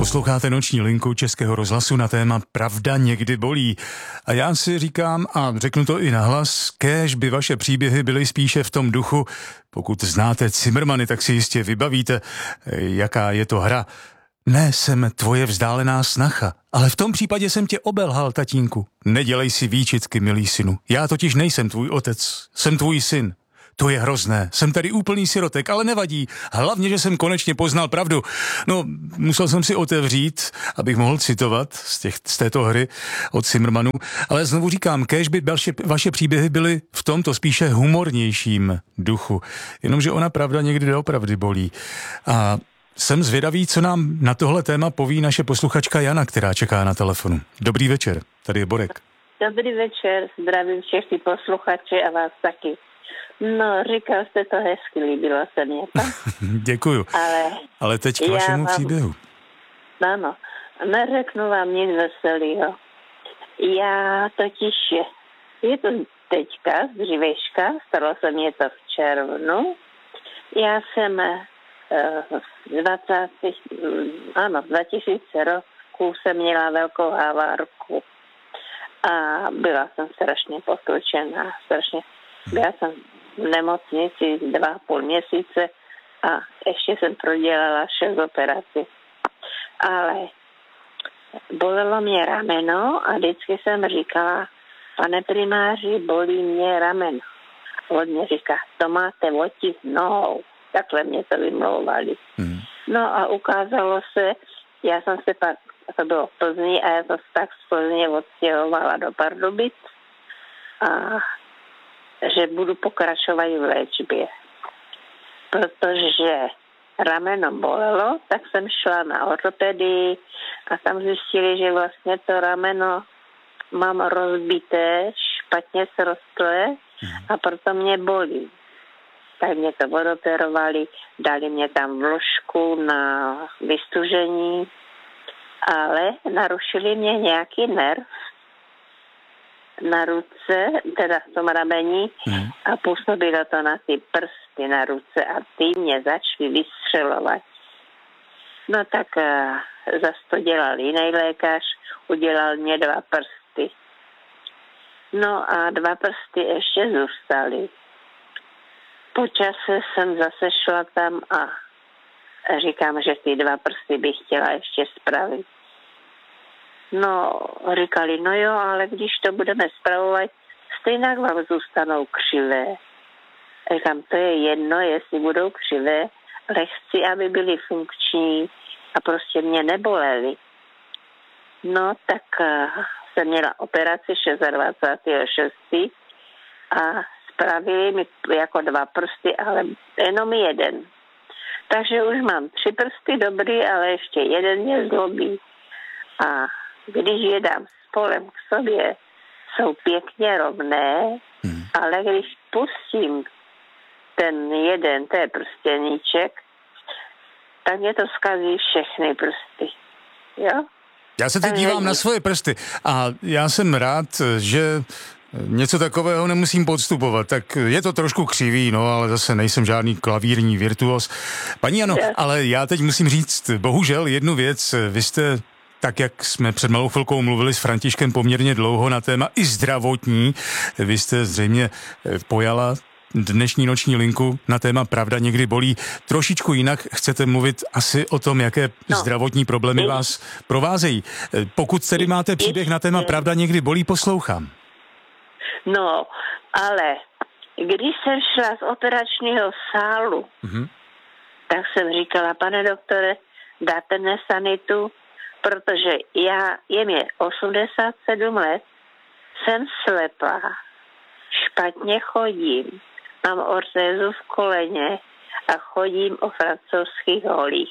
Posloucháte Noční linku Českého rozhlasu na téma Pravda někdy bolí. A já si říkám, a řeknu to i nahlas, kéž by vaše příběhy byly spíše v tom duchu. Pokud znáte Cimrmany, tak si jistě vybavíte, jaká je to hra. Ne, jsem tvoje vzdálená snacha, ale v tom případě jsem tě obelhal, tatínku. Nedělej si výčitky, milý synu. Já totiž nejsem tvůj otec, jsem tvůj syn. To je hrozné, jsem tady úplný sirotek, ale nevadí. Hlavně, že jsem konečně poznal pravdu. No, musel jsem si otevřít, abych mohl citovat z této hry od Cimrmanů. Ale znovu říkám, kéž by vaše příběhy byly v tomto spíše humornějším duchu. Jenomže ona pravda někdy doopravdy bolí. A jsem zvědavý, co nám na tohle téma poví naše posluchačka Jana, která čeká na telefonu. Dobrý večer, tady je Borek. Dobrý večer, zdravím všechny posluchače a vás taky. No, říkal jste to hezky, líbilo se mě to. Děkuju. Ale teď k vašemu příběhu. Ano, neřeknu vám nic veselého. Já totiž, je to teďka z dřívejška, stalo se mě to v červnu. Já jsem 2000 roku jsem měla velkou havárku a byla jsem strašně potlučená, byla jsem v nemocnici 2,5 měsíce a ještě jsem prodělala 6 operací. Ale bolelo mě rameno a vždycky jsem říkala, pane primáři, bolí mě rameno. On mě říká, to máte otisk nohou. Takhle mě to vymlouvali. No a ukázalo se, já jsem se pak, to bylo v Plzni a já jsem se tak z Plzně odstěhovala do Pardubic a že budu pokračovat v léčbě. Protože rameno bolelo, tak jsem šla na ortopedii a tam zjistili, že vlastně to rameno mám rozbité, špatně srostlé a proto mě bolí. Tak mě to odoperovali, dali mě tam vložku na vystužení, ale narušili mě nějaký nerv na ruce, teda v tom rameni a působilo to na ty prsty na ruce a ty mě začaly vystřelovat. No tak zase to dělal jiný lékař, udělal mě 2 prsty. No a 2 prsty ještě zůstaly. Po čase jsem zase šla tam a říkám, že ty 2 prsty bych chtěla ještě spravit. No, říkali, no jo, ale když to budeme spravovat, stejně vám zůstanou křivé. Říkám, to je jedno, jestli budou křivé, ale chci, aby byly funkční a prostě mě nebolely. No, tak jsem měla operaci 26.6. a spravili mi jako 2 prsty, ale jenom 1. Takže už mám 3 prsty dobrý, ale ještě 1 mě zlobí. A když je dám spolem k sobě, jsou pěkně rovné, ale když pustím ten jeden, to je prstěníček, tak mě to zkazí všechny prsty. Jo? Já se teď dívám na svoje prsty a já jsem rád, že něco takového nemusím podstupovat, tak je to trošku křivý, no, ale zase nejsem žádný klavírní virtuos. Paní Jano, ale já teď musím říct, bohužel jednu věc, vy jste, tak jak jsme před malou chvilkou mluvili s Františkem poměrně dlouho na téma i zdravotní, vy jste zřejmě pojala dnešní noční linku na téma Pravda někdy bolí. Trošičku jinak chcete mluvit asi o tom, jaké zdravotní problémy vás provázejí. Pokud tedy máte příběh na téma Pravda někdy bolí, poslouchám. No, ale když jsem šla z operačního sálu, tak jsem říkala, pane doktore, dáte mne sanitu, protože je mi 87 let, jsem slepá, špatně chodím, mám ortézu v koleně a chodím o francouzských holích.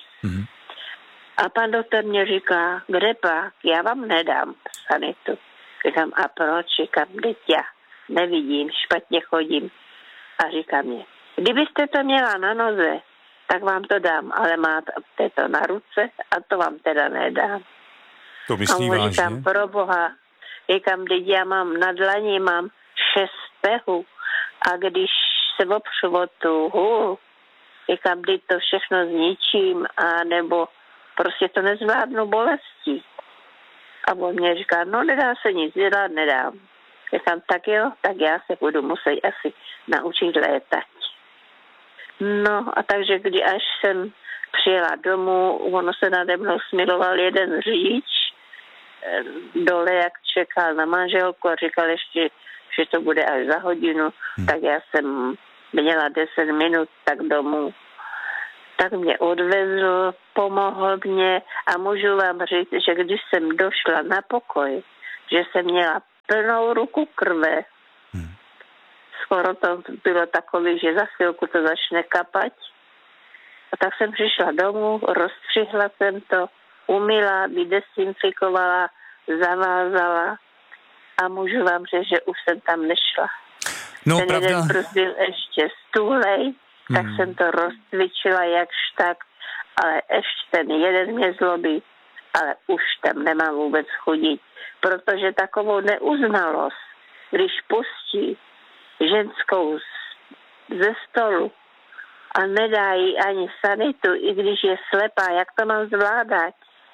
A pan doktor mě říká, kde pak, já vám nedám sanitu. Říkám, a proč? Říkám, teď já nevidím, špatně chodím. A říká mě, kdybyste to měla na noze, tak vám to dám, ale máte to na ruce a to vám teda nedám. To myslí vážně? Říkám, pro Boha, říkám, teď já mám na dlaní, mám 6 pehů a když se opřu o tu hůl, říkám, teď to všechno zničím, a nebo prostě to nezvládnu bolestí. A on mě říká, no nedá se nic dělat, nedám. Říkám, tak jo, tak já se budu muset asi naučit létat. No a takže až jsem přijela domů, ono se nade mnou smiloval jeden řidič dole, jak čekal na manželku a říkal ještě, že to bude až za hodinu, tak já jsem měla 10 minut tak domů. Tak mě odvezl, pomohl mě a můžu vám říct, že když jsem došla na pokoj, že jsem měla plnou ruku krve. Skoro to bylo takové, že za chvilku to začne kapat. A tak jsem přišla domů, rozstřihla jsem to, umyla, vydesinfikovala, zavázala a můžu vám říct, že už jsem tam nešla. No, ten pravda. jeden prst byl ještě stůlej, tak jsem to rozcvičila jakž tak, ale ještě ten jeden mě zlobí, ale už tam nemám vůbec chodit, protože takovou neuznalost, když pustí ženskou ze stolu a nedá jí ani sanitu, i když je slepá, jak to mám zvládat?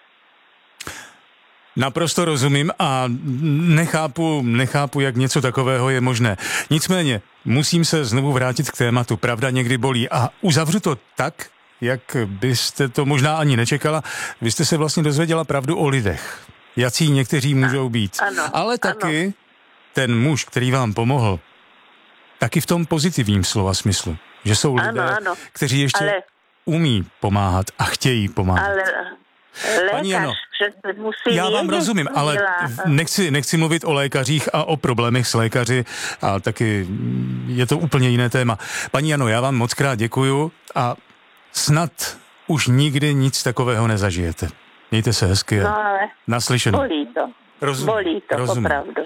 Naprosto rozumím a nechápu, jak něco takového je možné. Nicméně, musím se znovu vrátit k tématu. Pravda někdy bolí a uzavřu to tak, jak byste to možná ani nečekala. Vy jste se vlastně dozvěděla pravdu o lidech. Jací někteří můžou být. Ano, ale taky ten muž, který vám pomohl, taky v tom pozitivním slova smyslu. Že jsou lidé, kteří ještě umí pomáhat a chtějí pomáhat. Ale Paní Jano, musí já vám rozumím, ale nechci mluvit o lékařích a o problémech s lékaři, a taky je to úplně jiné téma. Paní Jano, já vám moc krát děkuju a snad už nikdy nic takového nezažijete. Mějte se hezky a naslyšenou. Bolí to. Bolí to, opravdu.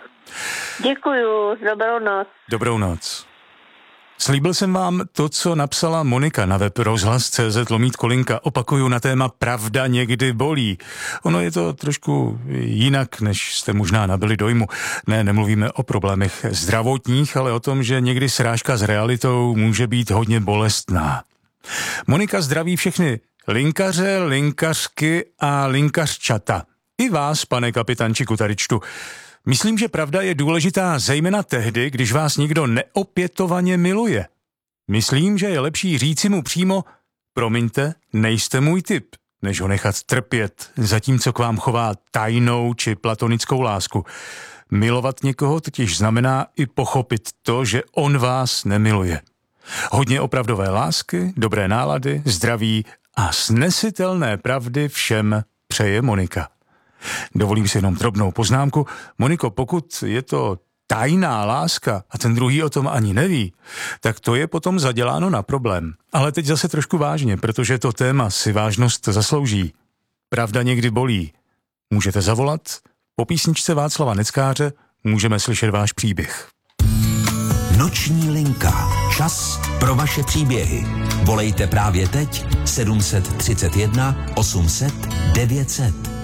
Děkuju, dobrou noc. Dobrou noc. Slíbil jsem vám to, co napsala Monika na web rozhlas.cz/Linka. Opakuju na téma Pravda někdy bolí. Ono je to trošku jinak, než jste možná nabili dojmu. Nemluvíme o problémech zdravotních, ale o tom, že někdy srážka s realitou může být hodně bolestná. Monika zdraví všechny linkaře, linkařky a linkařčata. I vás, pane kapitančiku, tady čtu. Myslím, že pravda je důležitá zejména tehdy, když vás někdo neopětovaně miluje. Myslím, že je lepší říci mu přímo, promiňte, nejste můj typ, než ho nechat trpět, zatímco k vám chová tajnou či platonickou lásku. Milovat někoho totiž znamená i pochopit to, že on vás nemiluje. Hodně opravdové lásky, dobré nálady, zdraví a snesitelné pravdy všem přeje Monika. Dovolím si jenom drobnou poznámku. Moniko, pokud je to tajná láska a ten druhý o tom ani neví, tak to je potom zaděláno na problém. Ale teď zase trošku vážně, protože to téma si vážnost zaslouží. Pravda někdy bolí. Můžete zavolat, po písničce Václava Neckáře můžeme slyšet váš příběh. Noční linka. Čas pro vaše příběhy. Volejte právě teď 731 800 900.